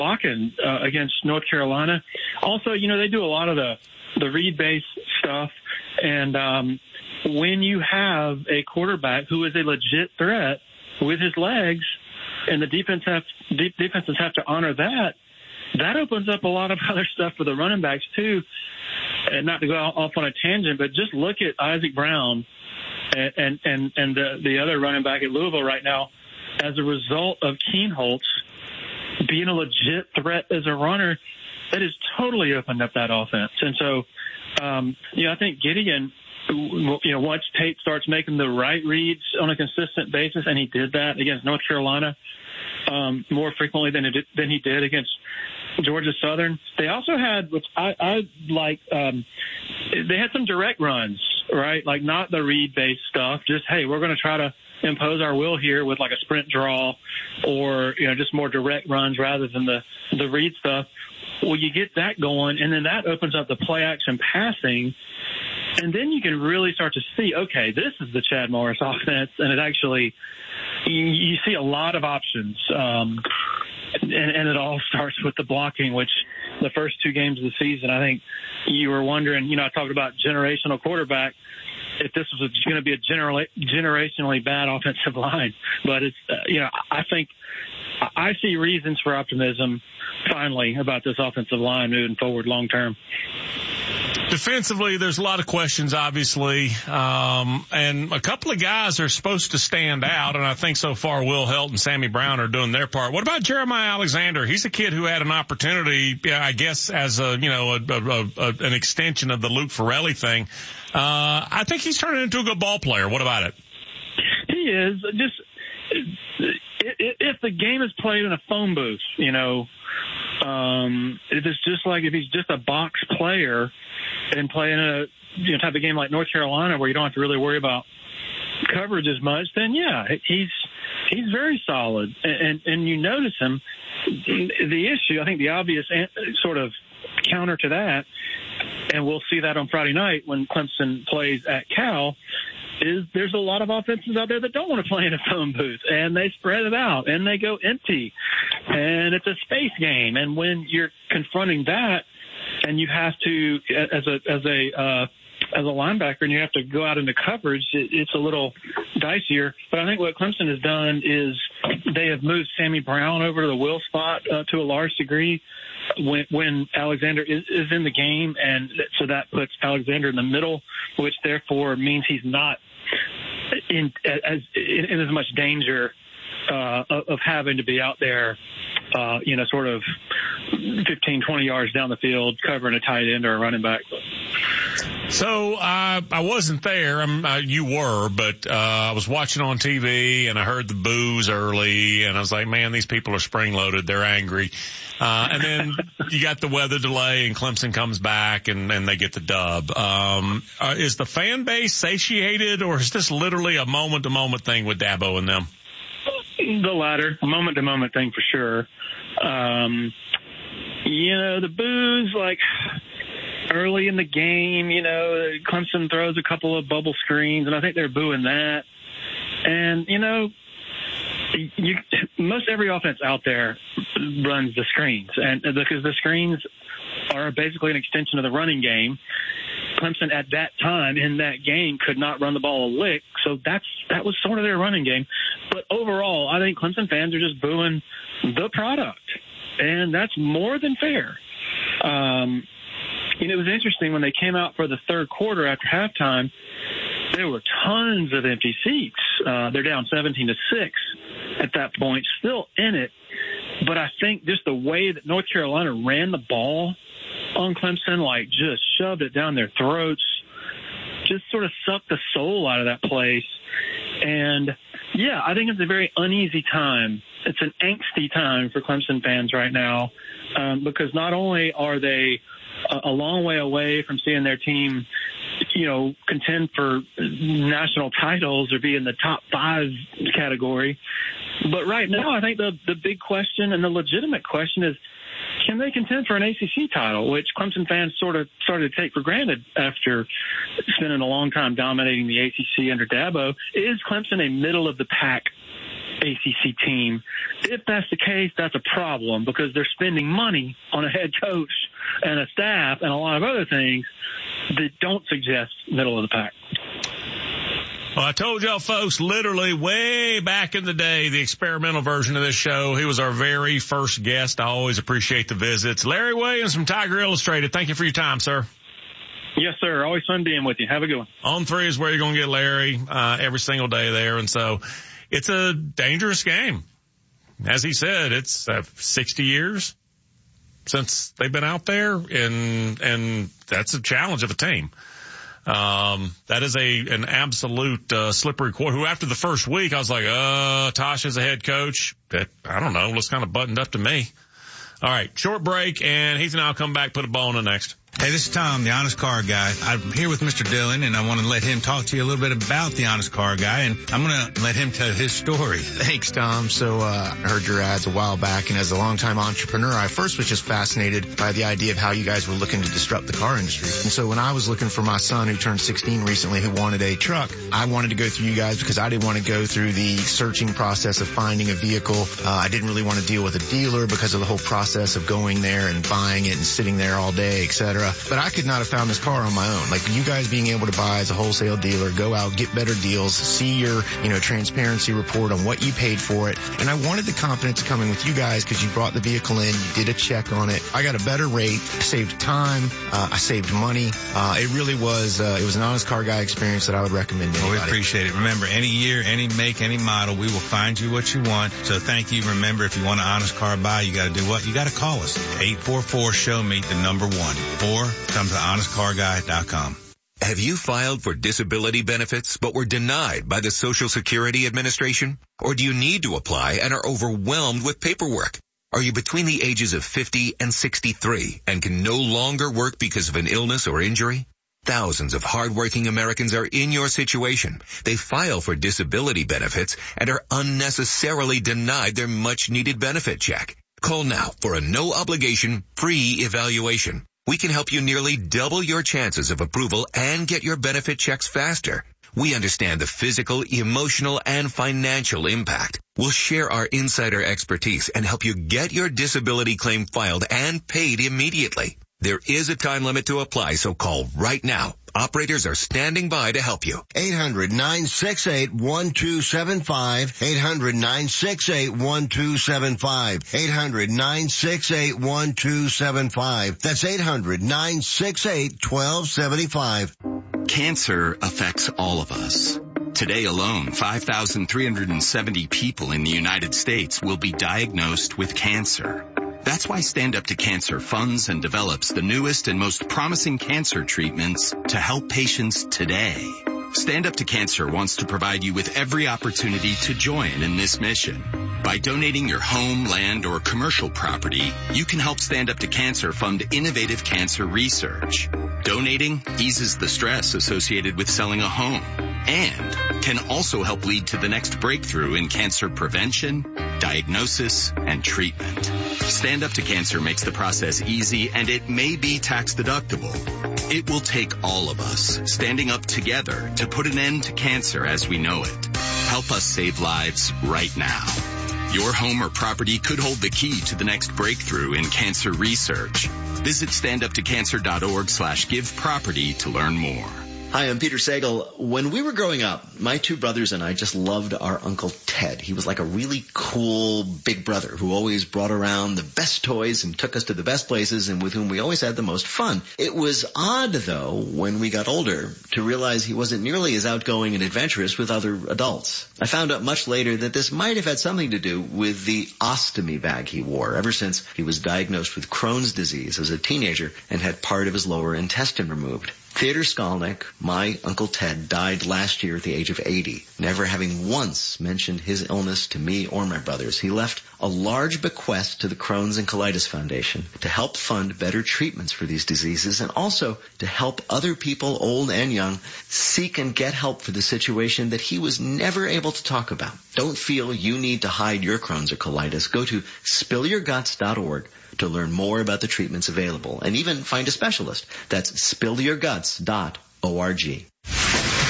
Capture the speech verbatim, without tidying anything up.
blocking uh, against North Carolina. Also, you know, they do a lot of the, the read-based stuff. And um, when you have a quarterback who is a legit threat with his legs, and the defense have, de- defenses have to honor that, that opens up a lot of other stuff for the running backs, too. And not to go off on a tangent, but just look at Isaac Brown and and, and, and the, the other running back at Louisville right now. As a result of Keenholz being a legit threat as a runner, that has totally opened up that offense. And so, um, you know, I think Gideon, you know, once Tate starts making the right reads on a consistent basis, and he did that against North Carolina um, more frequently than, it did, than he did against Georgia Southern. They also had, which I, I like, um, they had some direct runs, right? Like not the read-based stuff. Just, hey, we're going to try to impose our will here with like a sprint draw or, you know, just more direct runs rather than the, the read stuff. Well, you get that going, and then that opens up the play action passing. And then you can really start to see, okay, this is the Chad Morris offense. And it actually, you, you see a lot of options. Um, and, and it all starts with the blocking, which the first two games of the season, I think you were wondering, you know, I talked about generational quarterback, if this was going to be a generally, generationally bad offensive line. But it's, uh, you know, I think I see reasons for optimism finally about this offensive line moving forward long term. Defensively, there's a lot of questions, obviously, um, and a couple of guys are supposed to stand out, and I think so far Will Helt and Sammy Brown are doing their part. What about Jeremiah Alexander? He's a kid who had an opportunity, I guess, as a you know a, a, a, an extension of the Luke Farrelly thing. Uh, I think he's turning into a good ball player. What about it? He is. Just if the game is played in a phone booth, you know, um, if it's just like if he's just a box player and playing a you know type of game like North Carolina where you don't have to really worry about coverage as much, then yeah, he's he's very solid. And and, and you notice him. The issue, I think, the obvious sort of counter to that, and we'll see that on Friday night when Clemson plays at Cal, is there's a lot of offenses out there that don't want to play in a phone booth, and they spread it out, and they go empty, and it's a space game. And when you're confronting that, and you have to, as a as a uh, as a linebacker, and you have to go out into coverage, it, it's a little dicier. But I think what Clemson has done is they have moved Sammy Brown over to the will spot uh, to a large degree when, when Alexander is, is in the game, and so that puts Alexander in the middle, which therefore means he's not in as in, in as much danger uh, of, of having to be out there, uh, you know, sort of fifteen, twenty yards down the field covering a tight end or a running back. So uh, I wasn't there. I'm, uh, you were, but uh, I was watching on T V and I heard the boos early, and I was like, man, these people are spring-loaded. They're angry. Uh, and then you got the weather delay, and Clemson comes back, and, and they get the dub. Um, uh, is the fan base satiated, or is this literally a moment-to-moment thing with Dabo and them? The latter, a moment-to-moment thing for sure. Um, you know, the boos, like early in the game, you know, Clemson throws a couple of bubble screens, and I think they're booing that. And, you know, you, most every offense out there runs the screens, and because the screens are basically an extension of the running game. Clemson at that time in that game could not run the ball a lick, so that's that was sort of their running game. But overall, I think Clemson fans are just booing the product, and that's more than fair. Um, you know, it was interesting when they came out for the third quarter after halftime. There were tons of empty seats. Uh, they're down seventeen to six at that point, still in it. But I think just the way that North Carolina ran the ball on Clemson, like just shoved it down their throats, just sort of sucked the soul out of that place. And, yeah, I think it's a very uneasy time. It's an angsty time for Clemson fans right now um, because not only are they a, a long way away from seeing their team, you know, contend for national titles or be in the top five category, but right now I think the, the big question and the legitimate question is, can they contend for an A C C title, which Clemson fans sort of started to take for granted after spending a long time dominating the A C C under Dabo? Is Clemson a middle-of-the-pack A C C team. If that's the case, that's a problem because they're spending money on a head coach and a staff and a lot of other things that don't suggest middle of the pack. Well, I told y'all folks, literally way back in the day, the experimental version of this show, he was our very first guest. I always appreciate the visits. Larry Williams from Tiger Illustrated, thank you for your time, sir. Yes, sir. Always fun being with you. Have a good one. On three is where you're going to get Larry uh, every single day there. And so it's a dangerous game. As he said, it's uh, sixty years since they've been out there, and and that's a challenge of a team. Um, that is a, an absolute, uh, slippery quarter who after the first week, I was like, uh, Tasha's a head coach. That, I don't know, looks kind of buttoned up to me. All right, short break, and Heath and I'll come back, put a ball on the next. Hey, this is Tom, the Honest Car Guy. I'm here with Mister Dillon, and I want to let him talk to you a little bit about the Honest Car Guy, and I'm going to let him tell his story. Thanks, Tom. So uh, I heard your ads a while back, and as a longtime entrepreneur, I first was just fascinated by the idea of how you guys were looking to disrupt the car industry. And so when I was looking for my son, who turned sixteen recently, who wanted a truck, I wanted to go through you guys because I didn't want to go through the searching process of finding a vehicle. Uh, I didn't really want to deal with a dealer because of the whole process of going there and buying it and sitting there all day, et cetera. But I could not have found this car on my own. Like you guys being able to buy as a wholesale dealer, go out, get better deals, see your, you know, transparency report on what you paid for it. And I wanted the confidence coming with you guys because you brought the vehicle in, you did a check on it. I got a better rate, saved time, uh, I saved money. Uh, it really was, uh, it was an Honest Car Guy experience that I would recommend to anybody. Well, we appreciate it. Remember, any year, any make, any model, we will find you what you want. So thank you. Remember, if you want an Honest Car buy, you got to do what? You got to call us. eight four four, show me the number one. Or come to honest car guy dot com. Have you filed for disability benefits but were denied by the Social Security Administration? Or do you need to apply and are overwhelmed with paperwork? Are you between the ages of fifty and sixty-three and can no longer work because of an illness or injury? Thousands of hardworking Americans are in your situation. They file for disability benefits and are unnecessarily denied their much-needed benefit check. Call now for a no-obligation, free evaluation. We can help you nearly double your chances of approval and get your benefit checks faster. We understand the physical, emotional, and financial impact. We'll share our insider expertise and help you get your disability claim filed and paid immediately. There is a time limit to apply, so call right now. Operators are standing by to help you. eight hundred, nine six eight, one two seven five. eight hundred, nine six eight, one two seven five. eight hundred, nine six eight, one two seven five. That's eight hundred, nine six eight, one two seven five. Cancer affects all of us. Today alone, five thousand three hundred seventy people in the United States will be diagnosed with cancer. That's why Stand Up to Cancer funds and develops the newest and most promising cancer treatments to help patients today. Stand Up to Cancer wants to provide you with every opportunity to join in this mission. By donating your home, land, or commercial property, you can help Stand Up to Cancer fund innovative cancer research. Donating eases the stress associated with selling a home and can also help lead to the next breakthrough in cancer prevention, diagnosis, and treatment. Stand Up to Cancer makes the process easy, and it may be tax deductible. It will take all of us standing up together to put an end to cancer as we know it. Help us save lives right now. Your home or property could hold the key to the next breakthrough in cancer research. Visit standuptocancer.org slash give property to learn more. Hi, I'm Peter Sagal. When we were growing up, my two brothers and I just loved our Uncle Ted. He was like a really cool big brother who always brought around the best toys and took us to the best places and with whom we always had the most fun. It was odd, though, when we got older to realize he wasn't nearly as outgoing and adventurous with other adults. I found out much later that this might have had something to do with the ostomy bag he wore ever since he was diagnosed with Crohn's disease as a teenager and had part of his lower intestine removed. Theodor Skolnick, my Uncle Ted, died last year at the age of eighty, never having once mentioned his illness to me or my brothers. He left a large bequest to the Crohn's and Colitis Foundation to help fund better treatments for these diseases and also to help other people, old and young, seek and get help for the situation that he was never able to talk about. Don't feel you need to hide your Crohn's or colitis. Go to spill your guts dot org to learn more about the treatments available and even find a specialist. That's spill your guts dot org.